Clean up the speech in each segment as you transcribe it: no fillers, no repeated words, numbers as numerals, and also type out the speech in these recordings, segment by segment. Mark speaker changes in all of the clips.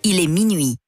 Speaker 1: il est minuit.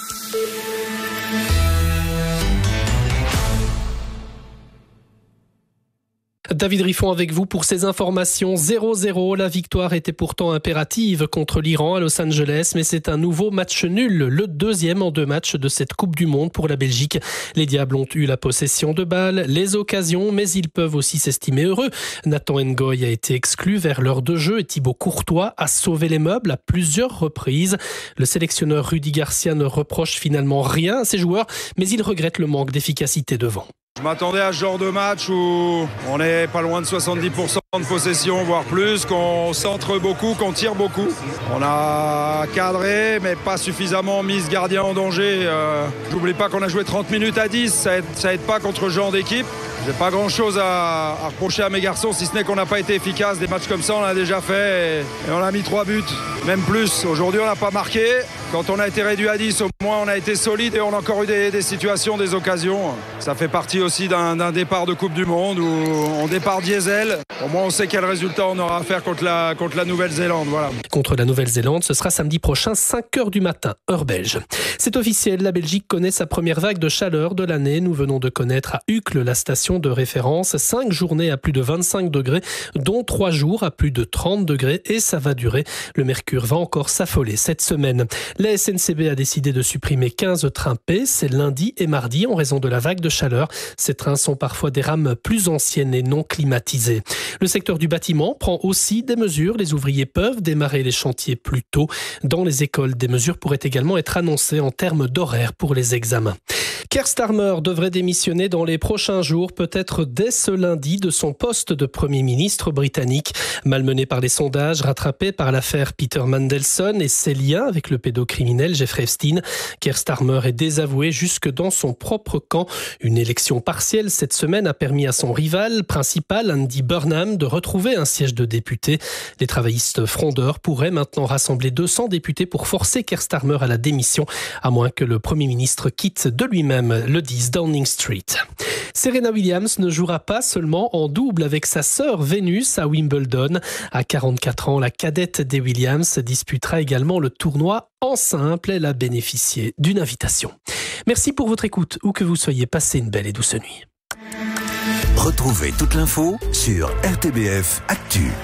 Speaker 2: David Riffon avec vous pour ces informations. 0-0, la victoire était pourtant impérative contre l'Iran à Los Angeles, mais c'est un nouveau match nul, le deuxième en 2 matchs de cette Coupe du Monde pour la Belgique. Les Diables ont eu la possession de balles, les occasions, mais ils peuvent aussi s'estimer heureux. Nathan Ngoy a été exclu vers l'heure de jeu et Thibaut Courtois a sauvé les meubles à plusieurs reprises. Le sélectionneur Rudy Garcia ne reproche finalement rien à ses joueurs, mais il regrette le manque d'efficacité devant.
Speaker 3: Je m'attendais à ce genre de match où on est pas loin de 70% de possession, voire plus, qu'on centre beaucoup, qu'on tire beaucoup. On a cadré, mais pas suffisamment mis ce gardien en danger. J'oublie pas qu'on a joué 30 minutes à 10, ça aide pas contre ce genre d'équipe. J'ai pas grand chose à reprocher à mes garçons, si ce n'est qu'on n'a pas été efficace. Des matchs comme ça, on l'a déjà fait et on a mis 3 buts, même plus. Aujourd'hui, on n'a pas marqué. Quand on a été réduit à 10, au moins on a été solide et on a encore eu des situations, des occasions. Ça fait partie aussi d'un départ de Coupe du Monde où on départ diesel. Au moins on sait quel résultat on aura à faire contre la Nouvelle-Zélande. Voilà.
Speaker 2: Contre la Nouvelle-Zélande, ce sera samedi prochain, 5h du matin, heure belge. C'est officiel, la Belgique connaît sa première vague de chaleur de l'année. Nous venons de connaître à Uccle, la station de référence, 5 journées à plus de 25 degrés, dont 3 jours à plus de 30 degrés et ça va durer. Le mercure va encore s'affoler cette semaine. La SNCB a décidé de supprimer 15 trains P, c'est lundi et mardi en raison de la vague de chaleur. Ces trains sont parfois des rames plus anciennes et non climatisées. Le secteur du bâtiment prend aussi des mesures. Les ouvriers peuvent démarrer les chantiers plus tôt. Dans les écoles, des mesures pourraient également être annoncées en termes d'horaire pour les examens. Keir Starmer devrait démissionner dans les prochains jours, peut-être dès ce lundi, de son poste de Premier ministre britannique. Malmené par les sondages, rattrapé par l'affaire Peter Mandelson et ses liens avec le pédocriminel Jeffrey Epstein, Keir Starmer est désavoué jusque dans son propre camp. Une élection partielle cette semaine a permis à son rival principal, Andy Burnham, de retrouver un siège de député. Les travaillistes frondeurs pourraient maintenant rassembler 200 députés pour forcer Keir Starmer à la démission, à moins que le Premier ministre quitte de lui-même le 10 Downing Street. Serena Williams ne jouera pas seulement en double avec sa sœur Vénus à Wimbledon. À 44 ans, la cadette des Williams disputera également le tournoi en simple. Elle a bénéficié d'une invitation. Merci pour votre écoute, où que vous soyez, passez une belle et douce nuit.
Speaker 4: Retrouvez toute l'info sur RTBF Actu.